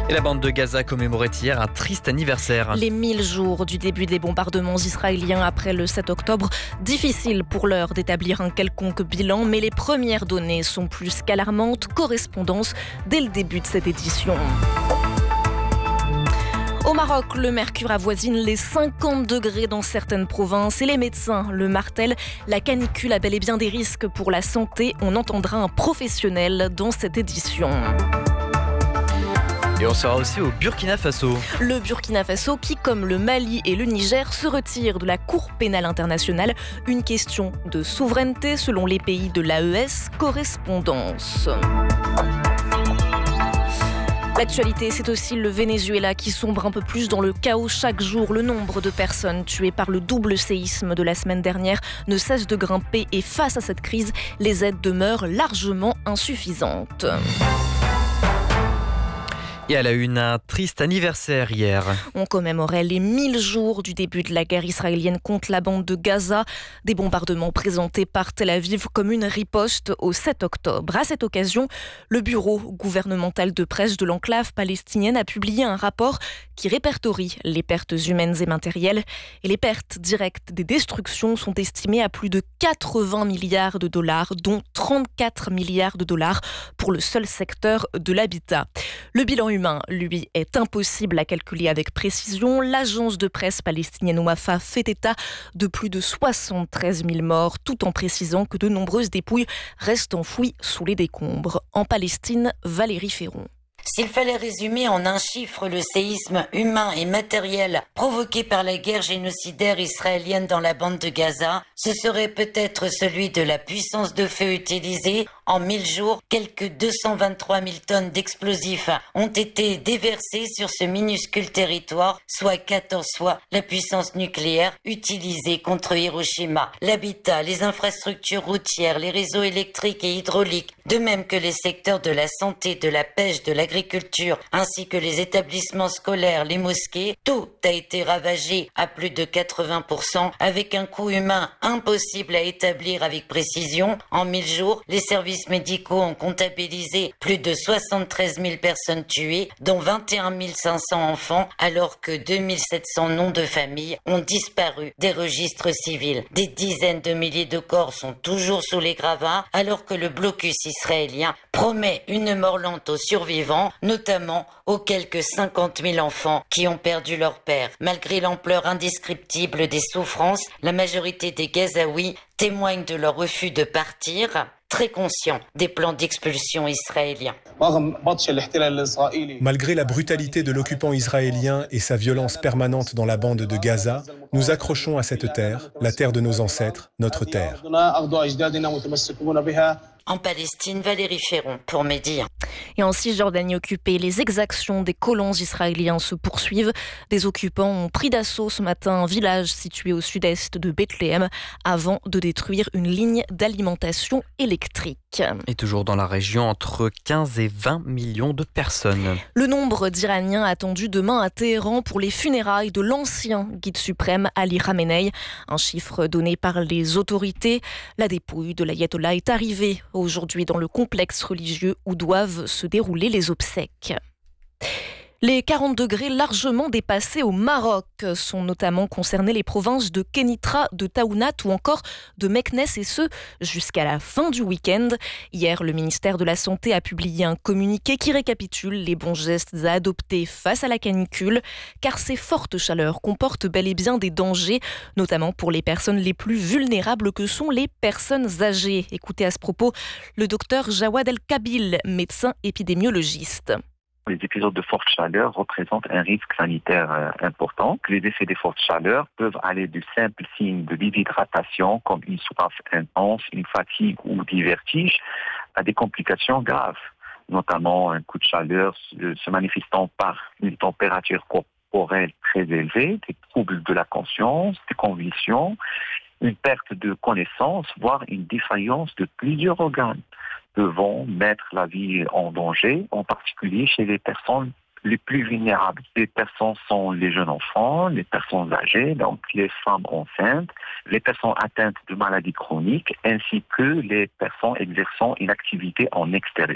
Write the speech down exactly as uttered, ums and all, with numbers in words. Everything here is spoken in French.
Et la bande de Gaza commémorait hier un triste anniversaire. Les mille jours du début des bombardements israéliens après le sept octobre. Difficile pour l'heure d'établir un quelconque bilan, mais les premières données sont plus qu'alarmantes. Correspondance dès le début de cette édition. Au Maroc, le mercure avoisine les cinquante degrés dans certaines provinces et les médecins le martèlent. La canicule a bel et bien des risques pour la santé. On entendra un professionnel dans cette édition. Et on sera aussi au Burkina Faso. Le Burkina Faso qui, comme le Mali et le Niger, se retire de la Cour pénale internationale. Une question de souveraineté selon les pays de l'A E S. Correspondance. L'actualité, c'est aussi le Venezuela qui sombre un peu plus dans le chaos chaque jour. Le nombre de personnes tuées par le double séisme de la semaine dernière ne cesse de grimper et face à cette crise, les aides demeurent largement insuffisantes. Et elle a eu un triste anniversaire hier. On commémorait les mille jours du début de la guerre israélienne contre la bande de Gaza. Des bombardements présentés par Tel Aviv comme une riposte au sept octobre. À cette occasion, le bureau gouvernemental de presse de l'enclave palestinienne a publié un rapport qui répertorie les pertes humaines et matérielles. Et les pertes directes des destructions sont estimées à plus de quatre-vingts milliards de dollars, dont trente-quatre milliards de dollars pour le seul secteur de l'habitat. Le bilan humain, lui, est impossible à calculer avec précision. L'agence de presse palestinienne Wafa fait état de plus de soixante-treize mille morts, tout en précisant que de nombreuses dépouilles restent enfouies sous les décombres. En Palestine, Valérie Ferron. S'il fallait résumer en un chiffre le séisme humain et matériel provoqué par la guerre génocidaire israélienne dans la bande de Gaza, ce serait peut-être celui de la puissance de feu utilisée. En mille jours, quelques deux cent vingt-trois mille tonnes d'explosifs ont été déversées sur ce minuscule territoire, soit quatorze fois la puissance nucléaire utilisée contre Hiroshima. L'habitat, les infrastructures routières, les réseaux électriques et hydrauliques, de même que les secteurs de la santé, de la pêche, de l'agriculture, ainsi que les établissements scolaires, les mosquées, tout a été ravagé à plus de quatre-vingts pour cent, avec un coût humain impossible à établir avec précision. En mille jours, les services médicaux ont comptabilisé plus de soixante-treize mille personnes tuées, dont vingt et un mille cinq cents enfants, alors que deux mille sept cents noms de familles ont disparu des registres civils. Des dizaines de milliers de corps sont toujours sous les gravats, alors que le blocus israélien promet une mort lente aux survivants, notamment aux quelques cinquante mille enfants qui ont perdu leur père. Malgré l'ampleur indescriptible des souffrances, la majorité des Gazaouis témoignent de leur refus de partir, très conscients des plans d'expulsion israéliens. Malgré la brutalité de l'occupant israélien et sa violence permanente dans la bande de Gaza, nous accrochons à cette terre, la terre de nos ancêtres, notre terre. En Palestine, Valérie Ferron pour Média. Et en Cisjordanie occupée, les exactions des colons israéliens se poursuivent. Des occupants ont pris d'assaut ce matin un village situé au sud-est de Bethléem avant de détruire une ligne d'alimentation électrique. Et toujours dans la région, entre quinze et vingt millions de personnes. Le nombre d'Iraniens attendu demain à Téhéran pour les funérailles de l'ancien guide suprême Ali Khamenei. Un chiffre donné par les autorités. La dépouille de l'ayatollah est arrivée aujourd'hui dans le complexe religieux où doivent se dérouler les obsèques. Les quarante degrés largement dépassés au Maroc sont notamment concernés les provinces de Kenitra, de Taounat ou encore de Meknès, et ce jusqu'à la fin du week-end. Hier, le ministère de la Santé a publié un communiqué qui récapitule les bons gestes à adopter face à la canicule, car ces fortes chaleurs comportent bel et bien des dangers, notamment pour les personnes les plus vulnérables que sont les personnes âgées. Écoutez à ce propos le docteur Jawad El-Kabil, médecin épidémiologiste. Les épisodes de forte chaleur représentent un risque sanitaire euh, important. Les effets des fortes chaleurs peuvent aller du simple signe de déshydratation, comme une soif intense, une fatigue ou des vertiges, à des complications graves, notamment un coup de chaleur se manifestant par une température corporelle très élevée, des troubles de la conscience, des convulsions, une perte de connaissance, voire une défaillance de plusieurs organes, devant mettre la vie en danger, en particulier chez les personnes les plus vulnérables. Les personnes sont les jeunes enfants, les personnes âgées, donc les femmes enceintes, les personnes atteintes de maladies chroniques, ainsi que les personnes exerçant une activité en extérieur.